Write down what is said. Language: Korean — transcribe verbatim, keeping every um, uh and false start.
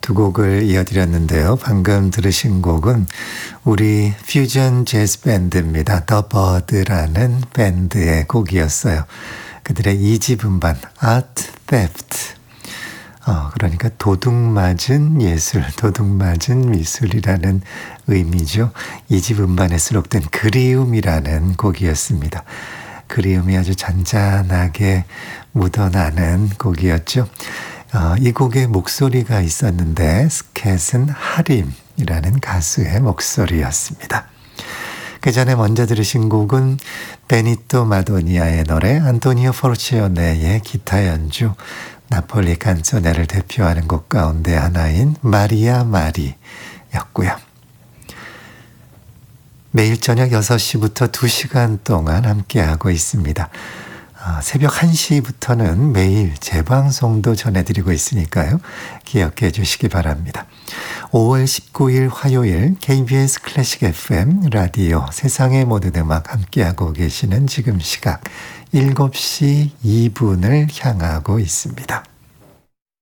두 곡을 이어드렸는데요. 방금 들으신 곡은 우리 퓨전 재즈 밴드입니다. 더 버드라는 밴드의 곡이었어요. 그들의 이집 음반 Art Theft. 어, 그러니까 도둑맞은 예술, 도둑맞은 미술이라는 의미죠. 이집 음반에 수록된 그리움이라는 곡이었습니다. 그리움이 아주 잔잔하게 묻어나는 곡이었죠. 어, 이 곡에 목소리가 있었는데 스캣은 하림이라는 가수의 목소리였습니다. 그 전에 먼저 들으신 곡은 베니토 마도니아의 노래, 안토니오 포르치오네의 기타 연주, 나폴리 칸조네를 대표하는 곡 가운데 하나인 마리아 마리였고요. 매일 저녁 여섯 시부터 두 시간 동안 함께하고 있습니다. 어, 새벽 한 시부터는 매일 재방송도 전해드리고 있으니까요. 기억해 주시기 바랍니다. 오월 십구일 화요일 케이비에스 클래식 에프엠 라디오 세상의 모든 음악 함께하고 계시는 지금 시각 일곱 시 이 분을 향하고 있습니다.